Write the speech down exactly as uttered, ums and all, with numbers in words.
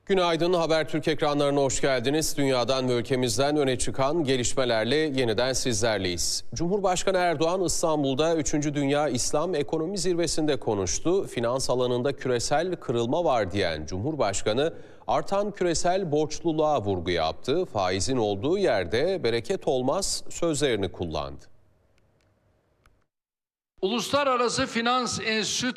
Günaydın, Habertürk ekranlarına hoş geldiniz. Dünyadan ve ülkemizden öne çıkan gelişmelerle yeniden sizlerleyiz. Cumhurbaşkanı Erdoğan İstanbul'da üçüncü Dünya İslam Ekonomi Zirvesi'nde konuştu. Finans alanında küresel kırılma var diyen Cumhurbaşkanı artan küresel borçluluğa vurgu yaptı. Faizin olduğu yerde bereket olmaz sözlerini kullandı. Uluslararası finans enstitü